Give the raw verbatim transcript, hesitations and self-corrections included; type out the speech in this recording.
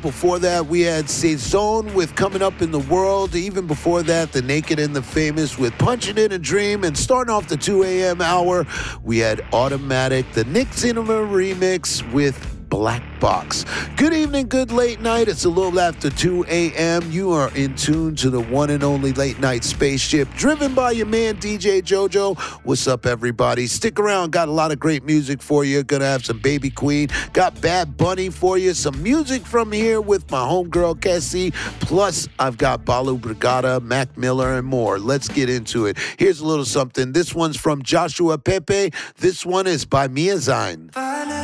Before that, we had Saison with Coming Up in the World. Even before that, The Naked and the Famous with Punching in a Dream. And starting off the two a.m. hour, we had Automatic, the Nick Cinema remix with Black Box. Good evening, good late night. It's a little after two a.m. You are in tune to the one and only late night spaceship, driven by your man D J JoJo. What's up, everybody? Stick around. Got a lot of great music for you. Gonna have some Baby Queen. Got Bad Bunny for you. Some music from here with my homegirl Cassie. Plus, I've got Balu Brigada, Mac Miller, and more. Let's get into it. Here's a little something. This one's from Joshua Pepe. This one is by Mia Zayn.